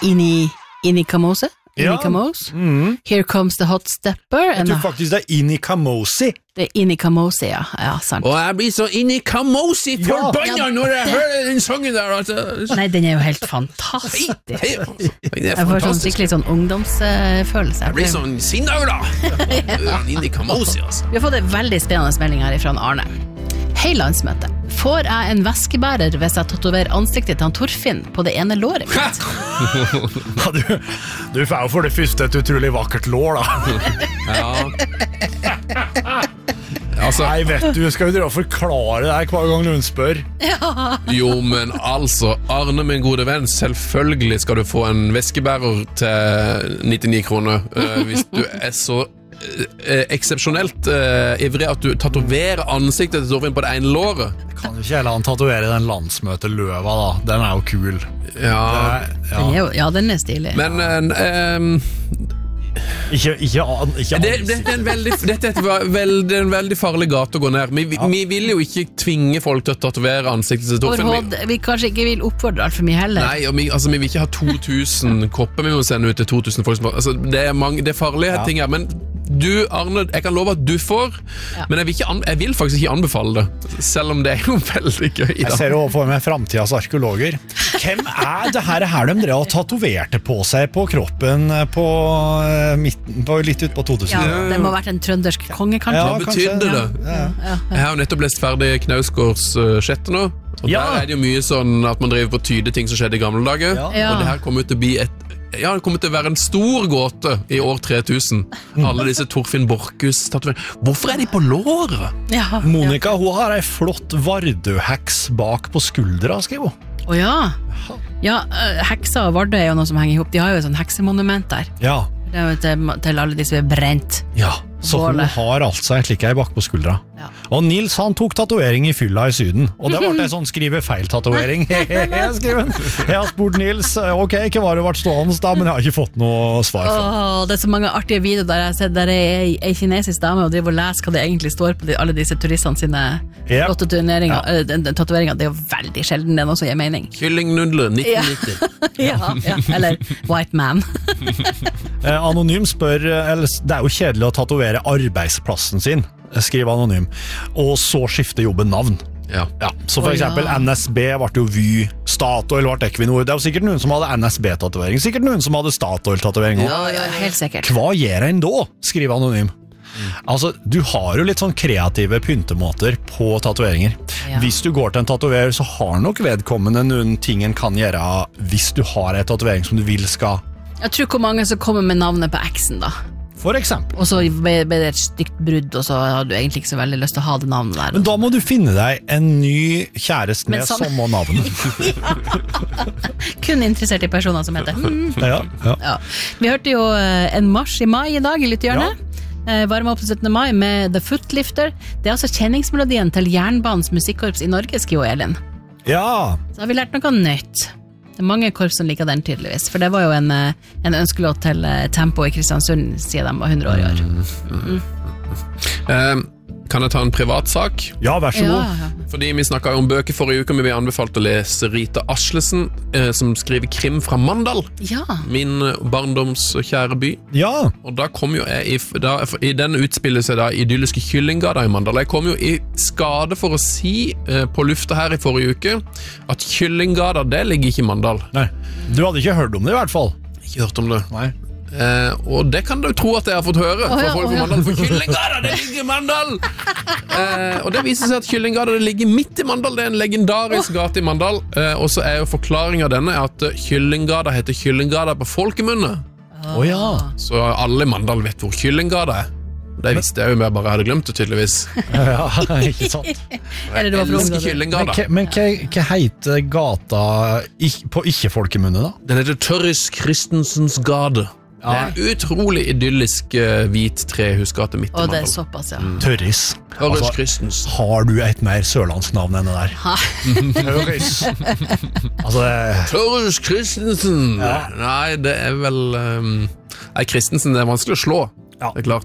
Inikamose? Here comes the hot stepper. Jeg tror faktisk det Inikamosi. Det Inikamosi, ja, sant. Og jeg blir så Inikamosi forbanna når jeg hører den sangen der. Nei, den jo helt fantastisk. Jeg får sånn skikkelig sånn ungdomsfølelse. Jeg blir sånn sinnaglad. Inikamosi, altså. Vi har fått en veldig spennende melding her fra Arne. Hei landsmøte. Får jeg en veskebærer hvis jeg tatoverer ansiktet til han Torfinn på det ene låret mitt? Du får jo for det første et utrolig vakkert lår, da. Altså, nei, vet du, skal jo dere forklare deg hver gang noen spør. Jo, men altså, Arne, min gode venn, selvfølgelig skal du få en veskebærer til 99 kroner hvis du så eksepsjonelt ivrig at du tatoverer ansiktet til Torfinn på det ene låret. Kan du ikke heller han tatovere den landsmøteløva da? Den jo kul. Den stilig. Men dette en veldig farlig gate å gå ned. Vi vil jo ikke tvinge folk til å tatovere ansiktet til Torfinn. Vi kanskje ikke vil oppfordre alt for mye heller. Nei, vi vil ikke ha 2000 kopper vi må sende ut til 2000 folk. Altså, det farlige ting her, men du, Arne, jeg kan love at du får, men jeg vil faktisk ikke anbefale det, selv om det jo veldig gøy. Jeg ser også for meg fremtidens arkeologer. Hvem det her de drev og tatoverte på seg på kroppen på litt ut på 2000? Ja, det må ha vært en trøndersk konge, kanskje. Hva betydde det? Jeg har jo nettopp lest ferdig Knausgårds sjette nå, og der det jo mye sånn at man driver på å tyde ting som skjedde i gamle dager, og det her kommer til å bli det kommer til å være en stor gåte i år 3000. Alle disse Torfinn Borchhus-tatoveringene. Hvorfor de på låret? Monica, hun har en flott Vardø-heks bak på skuldra, skriver hun. Heksa og Vardø jo noe som henger ihop. De har jo et sånn heksemonument der. Det jo til alle de som brent. Så hun har altså et slik bak på skuldra. Og Nils, han tok tatovering i fylla i Syden. Og det var en sånn skrive-feil-tatovering. Jeg har spurt Nils, ok, ikke var det vært stående da, men jeg har ikke fått noe svar for. Det så mange artige videoer der jeg har sett, der en kinesisk dame og driver og leser hva det egentlig står på alle disse turistene sine flotte tatoveringer. Det jo veldig sjelden det noe som gir mening. Kyllingnudler, 1990. Eller White Man. Anonym spør, det jo kjedelig å tatovere arbeidsplassen sin, skriver Anonym, og så skifte jobben navn. Så for eksempel NSB ble jo Vy, Statoil ble Equinor. Det jo sikkert noen som hadde NSB-tatovering, sikkert noen som hadde Statoil-tatovering også. Helt sikkert. Hva gjør en da, skriver Anonym. Altså, du har jo litt sånn kreative pyntemåter på tatoveringer. Hvis du går til en tatoverer, så har nok vedkommende noen ting en kan gjøre hvis du har en tatovering som du vil skal. Jeg tror hvor mange som kommer med navnet på eksen da. For eksempel. Og så ble det et stygt brudd, og så hadde du egentlig ikke så veldig lyst til å ha det navnet der. Men da må du finne deg en ny kjæreste med samme navn. Kun interessert i personer som heter. Vi hørte jo en marsj i mai i dag i Lyttehjørnet. Varme opp til 17. mai med The Footlifter. Det altså kjenningsmelodien til Jernbanens musikkorps i Norge, skriver Elin. Så har vi lært noe nytt. Det mange korps som liker den tydeligvis, for det var jo en ønskelåt til Tempo i Kristiansund siden de var 100 år i år. Kan jeg ta en privatsak? Ja, vær så god. Fordi vi snakket om bøker forrige uke, men vi anbefalte å lese Rita Aslesen, som skriver krim fra Mandal. Min barndoms kjære by. Og da kom jo jeg i den utspillet seg da idylliske Kyllinggata i Mandal. Jeg kom jo i skade for å si på lufta her i forrige uke at Kyllinggata, det ligger ikke i Mandal. Nei, du hadde ikke hørt om det i hvert fall. Ikke hørt om det. Nei. Og det kan du tro at jeg har fått høre fra folk fra Mandal, for Kyllinggata, det ligger i Mandal! Og det viser seg at Kyllinggata, det ligger midt i Mandal. Det en legendarisk gate i Mandal. Og så jo forklaringen av denne at Kyllinggata heter Kyllinggata på folkemunne. Så alle i Mandal vet hvor Kyllinggata Det visste jeg jo, men jeg bare hadde glemt det tydeligvis. Ikke sant. Jeg elsker Kyllinggata. Men hva heter gata på ikke-folkemunne da? Den heter Tørris Christensens gade. Det en utrolig idyllisk hvit trehusgate midt i Mandal. Det såpass, ja. Tørris. Tørris Christens. Har du et mer sørlandsk navn enn det der? Tørris. Tørris Christensen. Nei, det vel... Christensen, det vanskelig å slå. Det klart.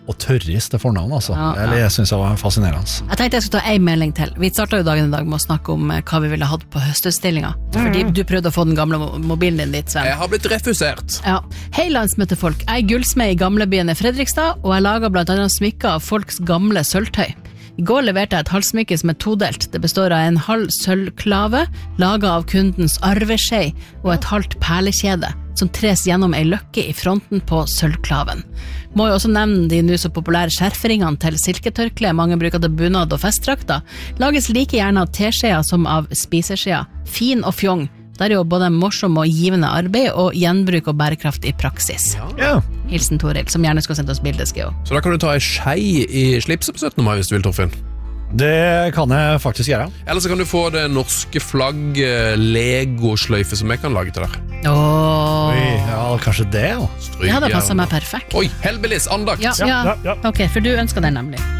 Og Tørris til fornavn, altså. Eller jeg synes det var fascinerende. Jeg tenkte jeg skulle ta en melding til. Vi startet jo dagen i dag med å snakke om hva vi ville hatt på høstutstillinga. Fordi du prøvde å få den gamle mobilen din dit, Sven. Jeg har blitt refusert. Ja. Hei landsmøtefolk, jeg gullsmed i gamlebyen i Fredrikstad, og jeg lager blant annet smykker av folks gamle sølvtøy. I går leverte jeg et halssmykke som todelt. Det består av en halv sølvklave, laget av kundens arveskje, og et halvt perlekjede, som tres gjennom ei løkke i fronten på sølvklaven. Må jo også nevne de nå så populære skjerferingene til silketørkle mange bruker til bunad og festdrakter. Lages like gjerne av teskjeer som av spiseskjeer. Fin og fjong. Det er jo både morsom og givende arbeid og gjenbruk og bærekraft i praksis. Ja. Hilsen Toril, som gjerne skulle sendt oss bildet. Så da kan du ta en skei i slipset på 17. mai hvis du vil, Torfinn. Det kan jeg faktisk gjøre. Eller så kan du få det norske flagg Lego-sløyfe som jeg kan lage til deg. Oi, ja, kanskje det, ja. Det hadde passet meg perfekt. Oi, Hellbillies, andakt. Ja. Ok, for du ønsker den nemlig.